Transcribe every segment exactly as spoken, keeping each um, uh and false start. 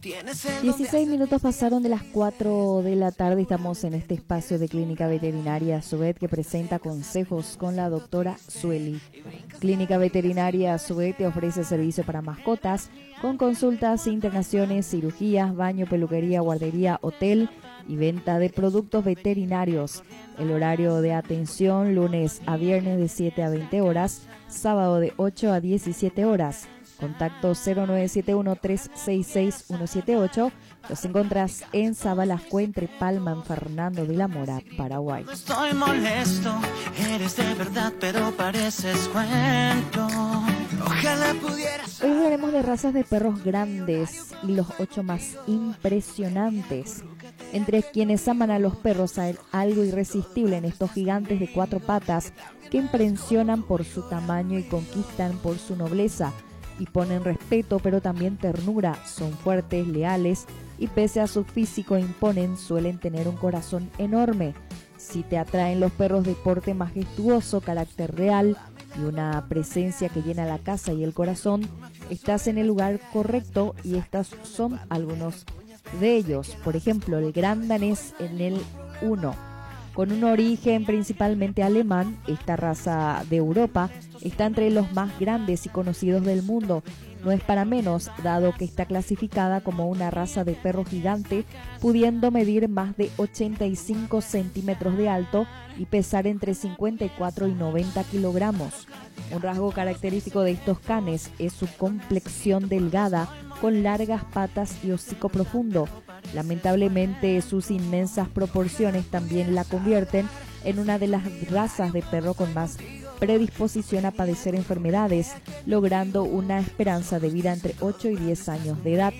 dieciséis minutos pasaron de las cuatro de la tarde. Estamos en este espacio de Clínica Veterinaria Subet que presenta consejos con la doctora Sueli. Clínica Veterinaria Subet te ofrece servicio para mascotas con consultas, internaciones, cirugías, baño, peluquería, guardería, hotel y venta de productos veterinarios. El horario de atención lunes a viernes de siete a veinte horas, sábado de ocho a diecisiete horas. Contacto cero nueve siete uno, tres seis seis, uno siete ocho. Los encontrás en Sabalasco, entre Palma y Fernando de la Mora, Paraguay. Estoy molesto, eres de verdad, pero pareces cuento. Ojalá pudieras. Hoy hablaremos de razas de perros grandes y los ocho más impresionantes. Entre quienes aman a los perros hay algo irresistible en estos gigantes de cuatro patas que impresionan por su tamaño y conquistan por su nobleza. Y ponen respeto, pero también ternura. Son fuertes, leales y pese a su físico imponen, suelen tener un corazón enorme. Si te atraen los perros de porte majestuoso, carácter real y una presencia que llena la casa y el corazón, estás en el lugar correcto y estos son algunos de ellos. Por ejemplo, el gran danés en el uno. Con un origen principalmente alemán, esta raza de Europa está entre los más grandes y conocidos del mundo. No es para menos, dado que está clasificada como una raza de perro gigante, pudiendo medir más de ochenta y cinco centímetros de alto y pesar entre cincuenta y cuatro y noventa kilogramos. Un rasgo característico de estos canes es su complexión delgada, con largas patas y hocico profundo. Lamentablemente, sus inmensas proporciones también la convierten en una de las razas de perro con más predisposición a padecer enfermedades, logrando una esperanza de vida entre ocho y diez años de edad.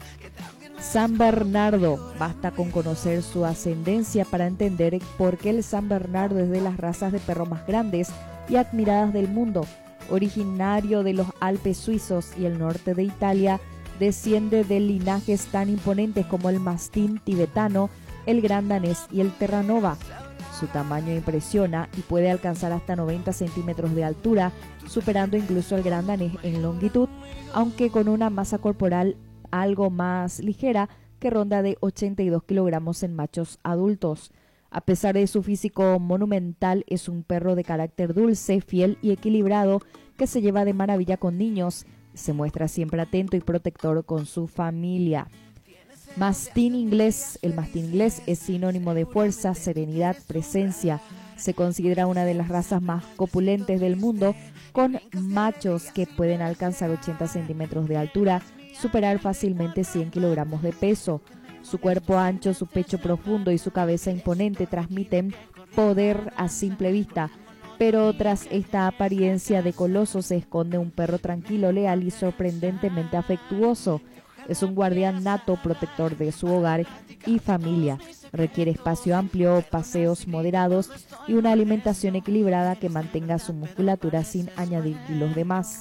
San Bernardo. Basta con conocer su ascendencia para entender por qué el San Bernardo es de las razas de perro más grandes y admiradas del mundo. Originario de los Alpes suizos y el norte de Italia, desciende de linajes tan imponentes como el mastín tibetano, el gran danés y el terranova. Su tamaño impresiona y puede alcanzar hasta noventa centímetros de altura, superando incluso al gran danés en longitud, aunque con una masa corporal algo más ligera que ronda de ochenta y dos kilogramos en machos adultos. A pesar de su físico monumental, es un perro de carácter dulce, fiel y equilibrado que se lleva de maravilla con niños. Se muestra siempre atento y protector con su familia. Mastín inglés. El mastín inglés es sinónimo de fuerza, serenidad, presencia. Se considera una de las razas más copulentes del mundo, con machos que pueden alcanzar ochenta centímetros de altura, superar fácilmente cien kilogramos de peso. Su cuerpo ancho, su pecho profundo y su cabeza imponente transmiten poder a simple vista. Pero tras esta apariencia de coloso se esconde un perro tranquilo, leal y sorprendentemente afectuoso. Es un guardián nato, protector de su hogar y familia. Requiere espacio amplio, paseos moderados y una alimentación equilibrada que mantenga su musculatura sin añadir kilos de más.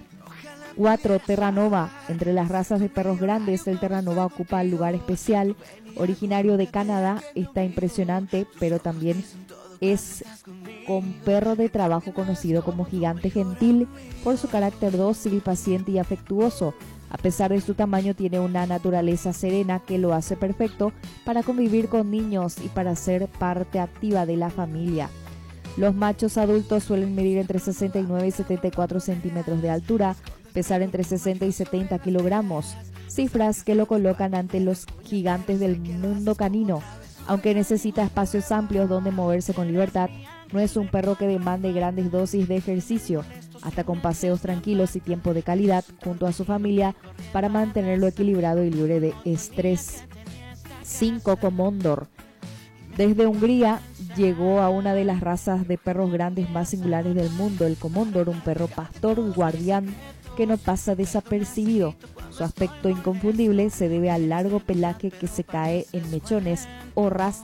cuatro. Terranova. Entre las razas de perros grandes, el Terranova ocupa el lugar especial. Originario de Canadá, está impresionante, pero también es con perro de trabajo conocido como gigante gentil por su carácter dócil, paciente y afectuoso. A pesar de su tamaño, tiene una naturaleza serena que lo hace perfecto para convivir con niños y para ser parte activa de la familia. Los machos adultos suelen medir entre sesenta y nueve y setenta y cuatro centímetros de altura, pesar entre sesenta y setenta kilogramos, cifras que lo colocan ante los gigantes del mundo canino. Aunque necesita espacios amplios donde moverse con libertad, no es un perro que demande grandes dosis de ejercicio, hasta con paseos tranquilos y tiempo de calidad junto a su familia para mantenerlo equilibrado y libre de estrés. cinco. Komondor. Desde Hungría llegó a una de las razas de perros grandes más singulares del mundo, el Komondor, un perro pastor guardián que no pasa desapercibido. Su aspecto inconfundible se debe al largo pelaje que se cae en mechones o rastros